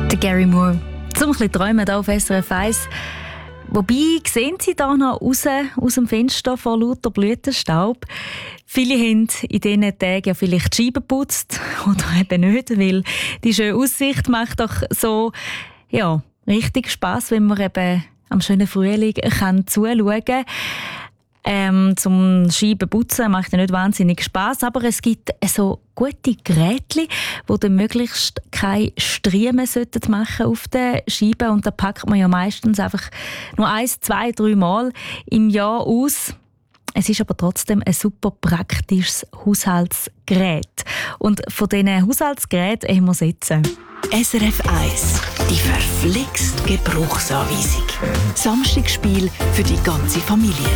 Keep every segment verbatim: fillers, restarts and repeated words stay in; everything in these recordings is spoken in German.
Der Gary Moore. Zum ein bisschen träumen hier auf S R F eins. Wobei, sehen Sie da noch raus aus dem Fenster vor lauter Blütenstaub? Viele haben in diesen Tagen ja vielleicht die Scheiben geputzt oder eben nicht, weil die schöne Aussicht macht doch so ja, richtig Spass, wenn man eben am schönen Frühling kann zuschauen kann. Ähm, zum Scheiben putzen macht ja nicht wahnsinnig Spass, aber es gibt so gute Geräte, die dann möglichst keine Striemen machen auf den Scheiben. Und da packt man ja meistens einfach nur eins, zwei, drei Mal im Jahr aus. Es ist aber trotzdem ein super praktisches Haushaltsgerät. Und von diesen Haushaltsgeräten haben wir es jetzt. S R F eins, die verflixte Gebrauchsanweisung. Samstagsspiel für die ganze Familie.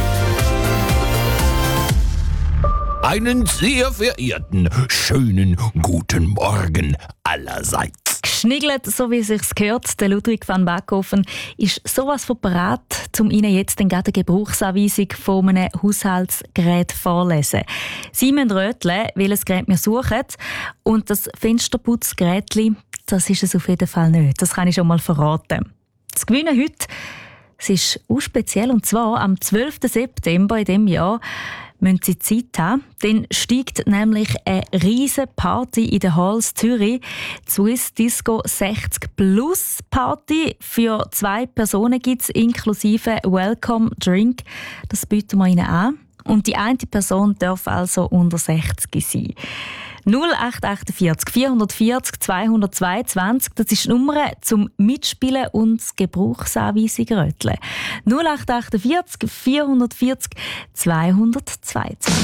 Einen sehr verehrten, schönen guten Morgen allerseits. Geschniggelt, so wie es sich gehört, der Ludwig van Backhofen ist sowas von parat, um Ihnen jetzt gerade eine Gebrauchsanweisung von einem Haushaltsgerät vorzulesen. Sie müssen röteln, welches Gerät wir suchen. Und das Fensterputzgerät, das ist es auf jeden Fall nicht. Das kann ich schon mal verraten. Das Gewinnen heute, es ist auch speziell, und zwar am zwölften September in diesem Jahr müssen Sie Zeit haben. Dann steigt nämlich eine riesige Party in den Halls Zürich. Die Swiss Disco sechzig Plus Party. Für zwei Personen gibt es inklusive Welcome Drink. Das bieten wir Ihnen an. Und die eine Person darf also unter sechzig sein. null acht achtundvierzig vierhundertvierzig zweihundertzweiundzwanzig, das ist die Nummer zum Mitspielen und das Gebrauchsanweisung röteln. null acht achtundvierzig vierhundertvierzig zweihundertzweiundzwanzig.